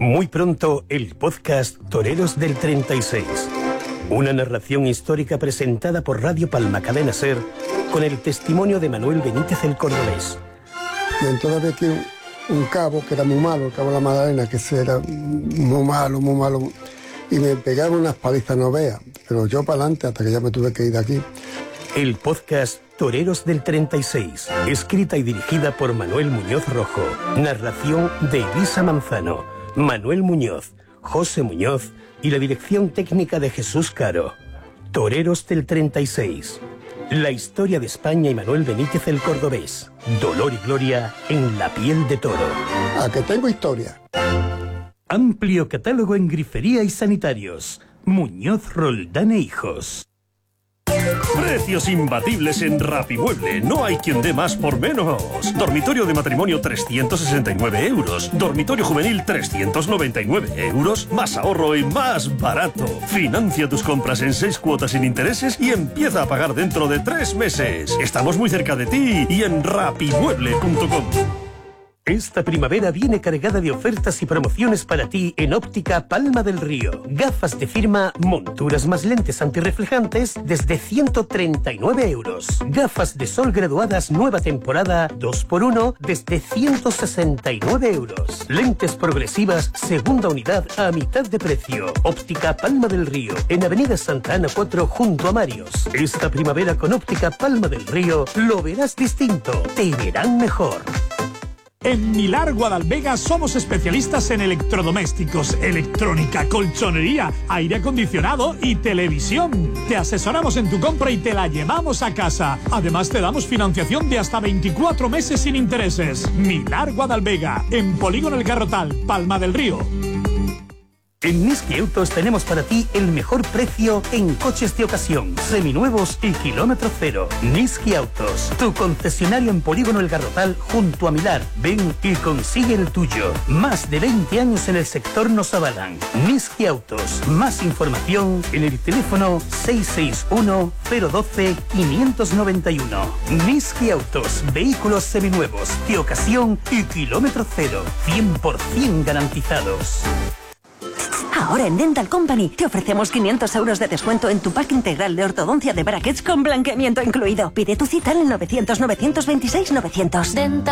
Muy pronto, el podcast Toreros del 36. Una narración histórica presentada por Radio Palma Cadena Ser con el testimonio de Manuel Benítez el Cordobés. Y entonces había aquí un cabo que era muy malo, el cabo de la Magdalena, que ese era muy malo. Y me pegaron unas palizas, no veas. Pero yo para adelante hasta que ya me tuve que ir de aquí. El podcast Toreros del 36, escrita y dirigida por Manuel Muñoz Rojo. Narración de Elisa Manzano, Manuel Muñoz, José Muñoz y la dirección técnica de Jesús Caro. Toreros del 36. La historia de España y Manuel Benítez el Cordobés. Dolor y gloria en la piel de toro. ¿A que tengo historia? Amplio catálogo en grifería y sanitarios. Muñoz Roldán e Hijos. Precios imbatibles en Rapimueble. No hay quien dé más por menos. Dormitorio de matrimonio 369 euros. Dormitorio juvenil 399 euros. Más ahorro y más barato. Financia tus compras en 6 cuotas sin intereses y empieza a pagar dentro de 3 meses. Estamos muy cerca de ti y en rapimueble.com. Esta primavera viene cargada de ofertas y promociones para ti en Óptica Palma del Río. Gafas de firma, monturas más lentes antirreflejantes desde 139 euros. Gafas de sol graduadas nueva temporada 2x1 desde 169 euros. Lentes progresivas segunda unidad a mitad de precio. Óptica Palma del Río en Avenida Santa Ana 4 junto a Marios. Esta primavera con Óptica Palma del Río lo verás distinto. Te verán mejor. En Milar Guadalvega somos especialistas en electrodomésticos, electrónica, colchonería, aire acondicionado y televisión. Te asesoramos en tu compra y te la llevamos a casa. Además te damos financiación de hasta 24 meses sin intereses. Milar Guadalvega, en Polígono El Garrotal, Palma del Río. En Niski Autos tenemos para ti el mejor precio en coches de ocasión, seminuevos y kilómetro cero. Niski Autos, tu concesionario en Polígono El Garrotal junto a Milar. Ven y consigue el tuyo. Más de 20 años en el sector nos avalan. Niski Autos. Más información en el teléfono 661 012 591. Niski Autos, vehículos seminuevos, de ocasión y kilómetro cero. 100% garantizados. Ahora en Dental Company te ofrecemos 500 euros de descuento en tu pack integral de ortodoncia de brackets con blanqueamiento incluido. Pide tu cita en el 900 926 900.